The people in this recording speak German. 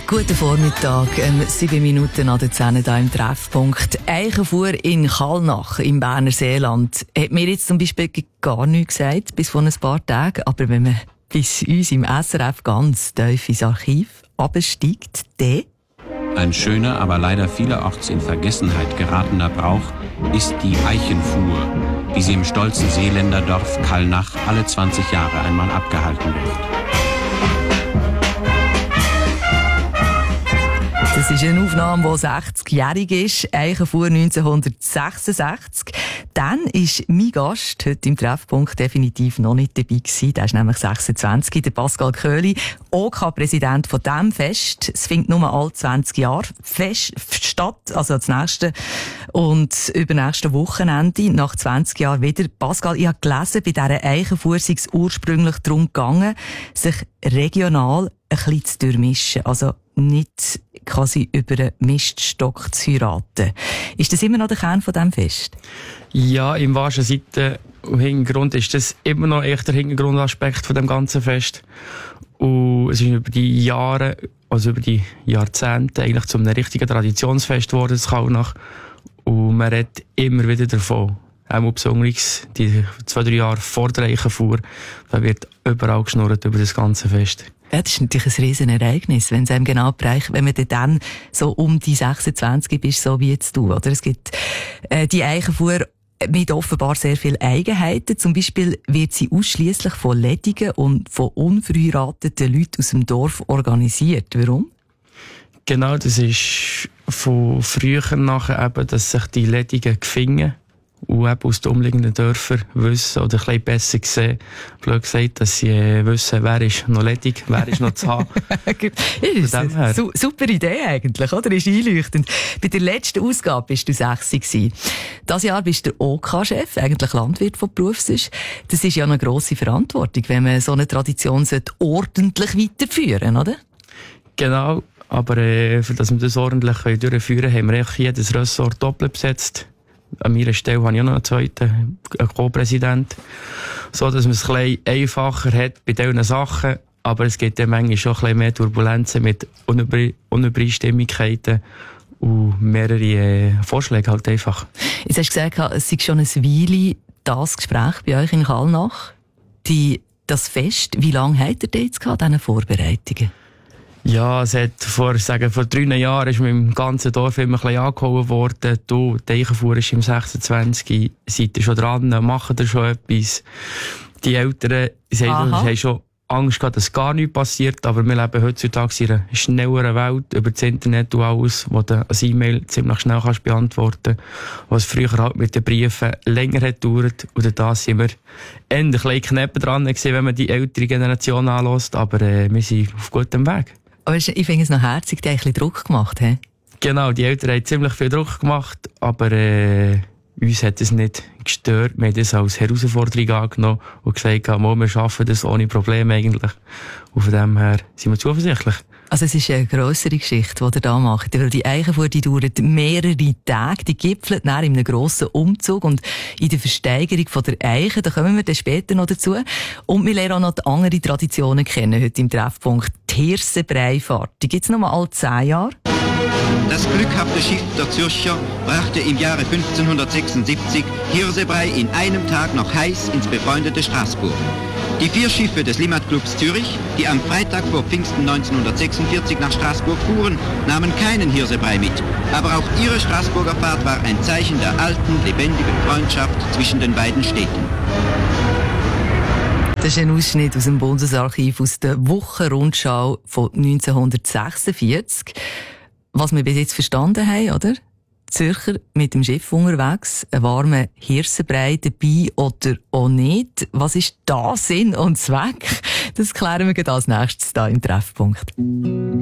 Guten Vormittag, 7 Minuten an der 10 hier im Treffpunkt. Eichenfuhr in Kallnach im Berner Seeland hat mir jetzt zum Beispiel gar nichts gesagt, bis vor ein paar Tagen. Aber wenn man bis uns im SRF ganz tief ins Archiv absteigt, dann... Ein schöner, aber leider vielerorts in Vergessenheit geratener Brauch ist die Eichenfuhr, wie sie im stolzen Seeländerdorf Kallnach alle 20 Jahre einmal abgehalten wird. Das ist eine Aufnahme, die 60-jährig ist. Eichenfuhr 1966. Dann ist mein Gast heute im Treffpunkt definitiv noch nicht dabei gewesen. Der ist nämlich 26, der Pascal Köhli, OK-Präsident von diesem Fest. Es findet nur alle 20 Jahre statt, also das nächste und übernächste Wochenende, nach 20 Jahren wieder. Pascal, ich habe gelesen, bei dieser Eichenfuhr sei es ursprünglich darum gegangen, sich regional ein bisschen zu durchmischen. Also nicht quasi über einen Miststock zu heiraten. Ist das immer noch der Kern von diesem Fest? Ja, im wahrsten Sinne und Hintergrund ist das immer noch echt der Hintergrundaspekt von dem ganzen Fest. Und es ist über die Jahre, also über die Jahrzehnte eigentlich zu einem richtigen Traditionsfest geworden, das Kallnach. Und man redet immer wieder davon. Auch besonders die 2-3 Jahre vor der Eichenfuhr, da wird überall geschnurrt über das ganze Fest. Ja, das ist natürlich ein riesen Ereignis, wenn es einem genau bereicht, wenn man dann so um die 26 bist, so wie jetzt du, oder? Es gibt die Eichenfuhr mit offenbar sehr vielen Eigenheiten. Zum Beispiel wird sie ausschliesslich von ledigen und von unverheirateten Leuten aus dem Dorf organisiert. Warum? Genau, das ist von früher nachher eben, dass sich die Ledigen gefunden und eben aus den umliegenden Dörfern wissen oder ein bisschen besser sehen, blöd gesagt, dass sie wissen, wer ist noch ledig, wer ist noch zu haben. Ist eine super Idee eigentlich, oder? Ist einleuchtend. Bei der letzten Ausgabe bist du 60 gewesen. Dieses Jahr bist du OK-Chef, eigentlich Landwirt von Berufs. Das ist ja eine grosse Verantwortung, wenn man so eine Tradition ordentlich weiterführen sollte, oder? Genau, aber für dass wir das ordentlich durchführen können, haben wir jedes Ressort doppelt besetzt. An meiner Stelle habe ich auch noch einen zweiten Co-Präsident. So, dass man es ein bisschen einfacher hat bei diesen Sachen. Aber es gibt dann manchmal schon ein bisschen mehr Turbulenzen mit Unübereinstimmigkeiten und mehrere Vorschläge halt einfach. Jetzt hast du gesagt, es sei schon eine Weile das Gespräch bei euch in Kallnach. Das Fest, wie lange habt ihr da jetzt gehabt, diese Vorbereitungen? Ja, es hat vor 3 Jahren ist man im ganzen Dorf immer ein bisschen angehauen worden. Du, die Eichenfuhr ist im 26. Seid ihr schon dran? Machen ihr schon etwas? Die Eltern haben schon Angst gehabt, dass gar nichts passiert. Aber wir leben heutzutage in einer schnelleren Welt über das Internet und alles, wo du als E-Mail ziemlich schnell kannst beantworten. Was früher halt mit den Briefen länger hat gedauert. Und da sind wir eher ein bisschen knapp dran gewesen, wenn man die ältere Generation anlässt. Aber wir sind auf gutem Weg. Aber ich finde es noch herzig, die haben ein bisschen Druck gemacht, he? Genau, die Eltern haben ziemlich viel Druck gemacht, aber uns hat es nicht gestört. Wir haben das als Herausforderung angenommen und gesagt, wir schaffen das ohne Probleme eigentlich. Und von dem her sind wir zuversichtlich. Also es ist eine grossere Geschichte, die ihr da macht. Die Eichenfuhr, die dauert mehrere Tage, die gipfelt dann in einem grossen Umzug und in der Versteigerung von der Eiche, da kommen wir dann später noch dazu. Und wir lernen auch noch die anderen Traditionen kennen heute im Treffpunkt. Die Hirsebreifahrt, die gibt es nur alle 10 Jahre. Das glückhafte Schiff der Zürcher brachte im Jahre 1576 Hirsebrei in einem Tag noch heiß ins befreundete Straßburg. Die 4 Schiffe des Limmatclubs Zürich, die am Freitag vor Pfingsten 1946 nach Straßburg fuhren, nahmen keinen Hirsebrei mit. Aber auch ihre Straßburger Fahrt war ein Zeichen der alten, lebendigen Freundschaft zwischen den beiden Städten. Das ist ein Ausschnitt aus dem Bundesarchiv aus der Wochenrundschau von 1946. Was wir bis jetzt verstanden haben, oder? Zürcher mit dem Schiff unterwegs, ein warmer Hirsenbrei dabei oder auch nicht. Was ist da Sinn und Zweck? Das klären wir als nächstes hier im Treffpunkt.